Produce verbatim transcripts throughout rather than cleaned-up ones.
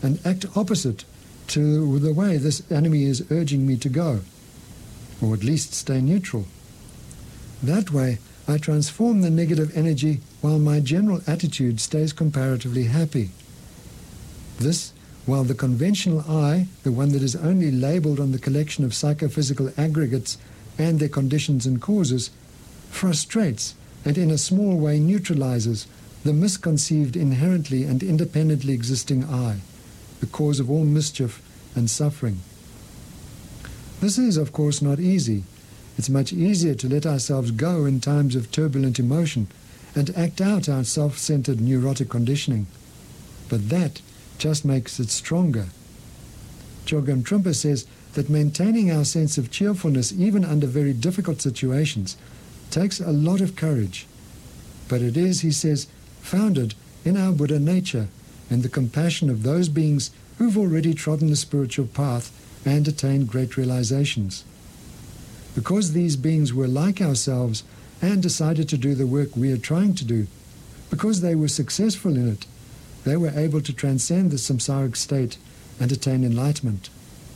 and act opposite to the way this enemy is urging me to go, or at least stay neutral. That way, I transform the negative energy while my general attitude stays comparatively happy. This, while the conventional I, the one that is only labeled on the collection of psychophysical aggregates and their conditions and causes, frustrates and in a small way neutralizes the misconceived inherently and independently existing I, the cause of all mischief and suffering. This is, of course, not easy. It's much easier to let ourselves go in times of turbulent emotion and act out our self-centered neurotic conditioning. But that just makes it stronger. Chogyam Trungpa says that maintaining our sense of cheerfulness even under very difficult situations takes a lot of courage. But it is, he says, founded in our Buddha nature and the compassion of those beings who've already trodden the spiritual path and attained great realizations. Because these beings were like ourselves and decided to do the work we are trying to do, because they were successful in it, they were able to transcend the samsaric state and attain enlightenment.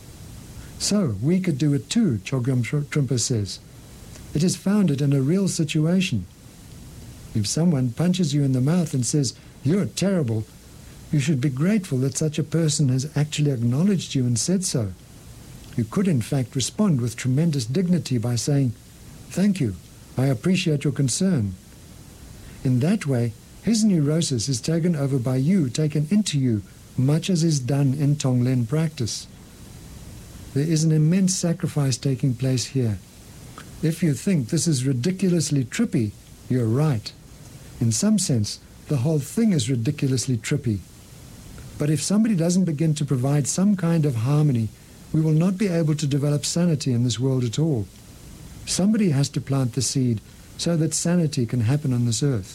So we could do it too, Chogyam Trungpa says. It is founded in a real situation. If someone punches you in the mouth and says, "You're terrible," you should be grateful that such a person has actually acknowledged you and said so. You could in fact respond with tremendous dignity by saying, "Thank you, I appreciate your concern." In that way, his neurosis is taken over by you, taken into you, much as is done in Tonglen practice. There is an immense sacrifice taking place here. If you think this is ridiculously trippy, you're right. In some sense, the whole thing is ridiculously trippy. But if somebody doesn't begin to provide some kind of harmony, we will not be able to develop sanity in this world at all. Somebody has to plant the seed so that sanity can happen on this earth.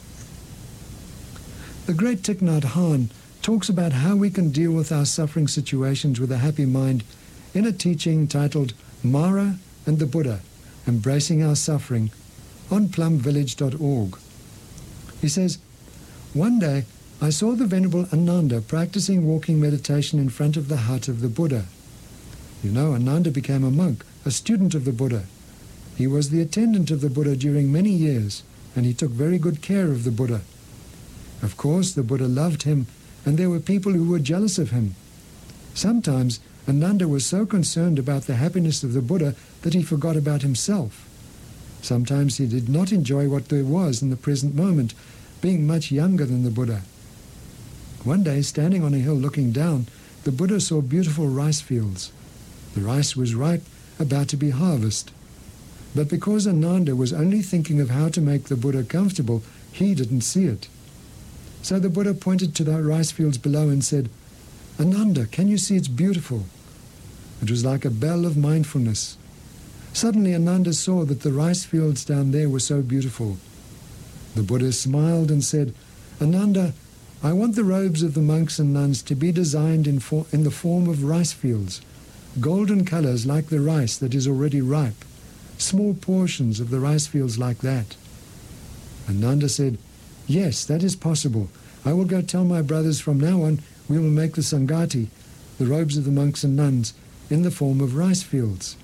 The great Thich Nhat Hanh talks about how we can deal with our suffering situations with a happy mind in a teaching titled Mara and the Buddha, Embracing Our Suffering, on plum village dot org. He says, "One day I saw the Venerable Ananda practicing walking meditation in front of the hut of the Buddha. You know, Ananda became a monk, a student of the Buddha. He was the attendant of the Buddha during many years, and he took very good care of the Buddha. Of course, the Buddha loved him, and there were people who were jealous of him. Sometimes Ananda was so concerned about the happiness of the Buddha that he forgot about himself. Sometimes he did not enjoy what there was in the present moment, being much younger than the Buddha. One day, standing on a hill looking down, the Buddha saw beautiful rice fields. The rice was ripe, about to be harvested. But because Ananda was only thinking of how to make the Buddha comfortable, he didn't see it. So the Buddha pointed to the rice fields below and said, 'Ananda, can you see it's beautiful?' It was like a bell of mindfulness. Suddenly Ananda saw that the rice fields down there were so beautiful. The Buddha smiled and said, 'Ananda, I want the robes of the monks and nuns to be designed in, for, in the form of rice fields, golden colors like the rice that is already ripe, small portions of the rice fields like that.' Ananda said, 'Yes, that is possible. I will go tell my brothers from now on we will make the Sangati, the robes of the monks and nuns, in the form of rice fields.'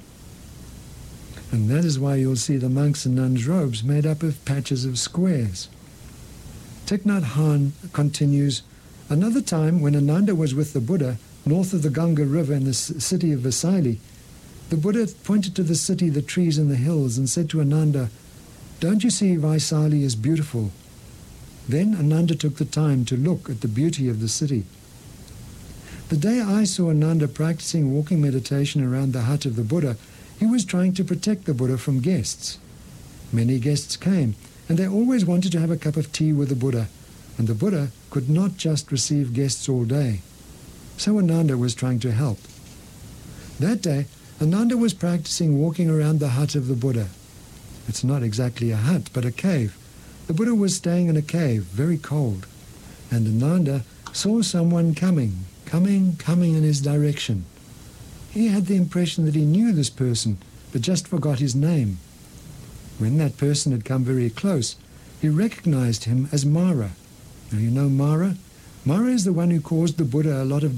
And that is why you'll see the monks and nuns' robes made up of patches of squares." Thich Nhat Hanh continues, "Another time when Ananda was with the Buddha, north of the Ganga River in the city of Vasaili, the Buddha pointed to the city, the trees and the hills, and said to Ananda, 'Don't you see Vasaili is beautiful?' Then Ananda took the time to look at the beauty of the city. The day I saw Ananda practicing walking meditation around the hut of the Buddha, he was trying to protect the Buddha from guests. Many guests came, and they always wanted to have a cup of tea with the Buddha, and the Buddha could not just receive guests all day. So Ananda was trying to help. That day, Ananda was practicing walking around the hut of the Buddha. It's not exactly a hut, but a cave. The Buddha was staying in a cave, very cold, and Ananda saw someone coming, coming, coming in his direction. He had the impression that he knew this person, but just forgot his name. When that person had come very close, he recognized him as Mara. Now you know Mara? Mara is the one who caused the Buddha a lot of